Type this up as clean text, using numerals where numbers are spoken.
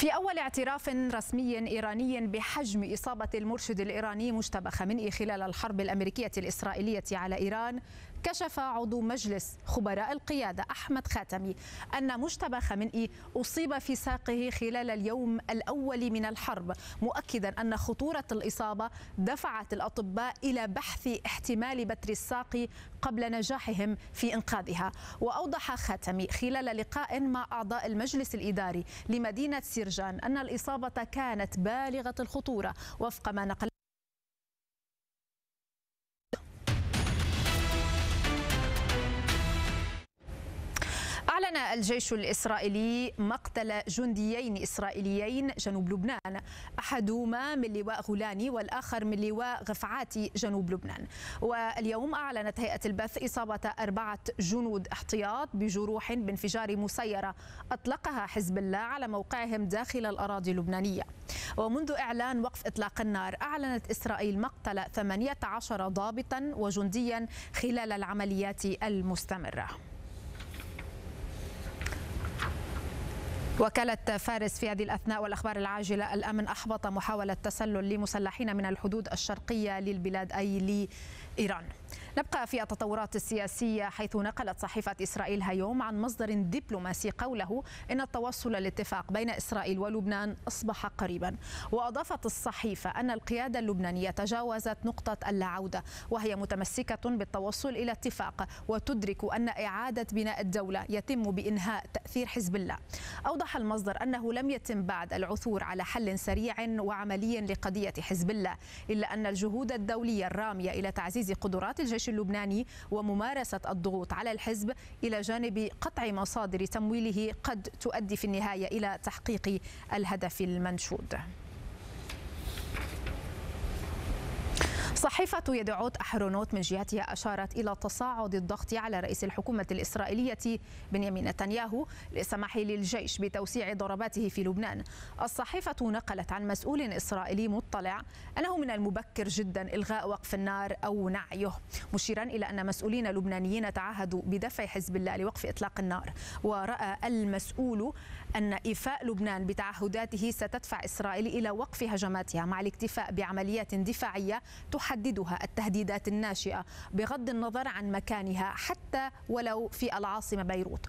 في أول اعتراف رسمي إيراني بحجم إصابة المرشد الإيراني مجتبى خامنئي خلال الحرب الأمريكية الإسرائيلية على إيران، كشف عضو مجلس خبراء القيادة أحمد خاتمي أن مجتبى خامنئي أصيب في ساقه خلال اليوم الأول من الحرب، مؤكدا أن خطورة الإصابة دفعت الأطباء إلى بحث احتمال بتر الساق قبل نجاحهم في إنقاذها. وأوضح خاتمي خلال لقاء مع أعضاء المجلس الإداري لمدينة سرجان أن الإصابة كانت بالغة الخطورة وفق ما نقل. أعلن الجيش الإسرائيلي مقتل جنديين إسرائيليين جنوب لبنان، أحدهما من لواء غولاني والآخر من لواء غفعاتي جنوب لبنان. واليوم أعلنت هيئة البث إصابة 4 جنود احتياط بجروح بانفجار مسيرة أطلقها حزب الله على موقعهم داخل الأراضي اللبنانية. ومنذ إعلان وقف إطلاق النار أعلنت إسرائيل مقتل 18 ضابطا وجنديا خلال العمليات المستمرة. وكالة فارس في هذه الأثناء والأخبار العاجلة: الأمن أحبط محاولة تسلل لمسلحين من الحدود الشرقية للبلاد أي لإيران. نبقى في التطورات السياسية، حيث نقلت صحيفة إسرائيل هيوم عن مصدر دبلوماسي قوله إن التوصل لاتفاق بين إسرائيل ولبنان أصبح قريبا. وأضافت الصحيفة أن القيادة اللبنانية تجاوزت نقطة اللا عودة، وهي متمسكة بالتوصل إلى اتفاق، وتدرك أن إعادة بناء الدولة يتم بإنهاء تأثير حزب الله. أوضح المصدر أنه لم يتم بعد العثور على حل سريع وعملي لقضية حزب الله، إلا أن الجهود الدولية الرامية إلى تعزيز قدرات الجيش اللبناني وممارسة الضغوط على الحزب إلى جانب قطع مصادر تمويله قد تؤدي في النهاية إلى تحقيق الهدف المنشود. صحيفة يدعوت أحرونوت من جهتها أشارت إلى تصاعد الضغط على رئيس الحكومة الإسرائيلية بنيامين نتنياهو للسماح للجيش بتوسيع ضرباته في لبنان. الصحيفة نقلت عن مسؤول إسرائيلي مطلع أنه من المبكر جدا إلغاء وقف النار أو نعيه، مشيرا إلى أن مسؤولين لبنانيين تعهدوا بدفع حزب الله لوقف إطلاق النار. ورأى المسؤول أن إيفاء لبنان بتعهداته ستدفع إسرائيل إلى وقف هجماتها مع الاكتفاء بعمليات دفاعية تحددها التهديدات الناشئة بغض النظر عن مكانها حتى ولو في العاصمة بيروت.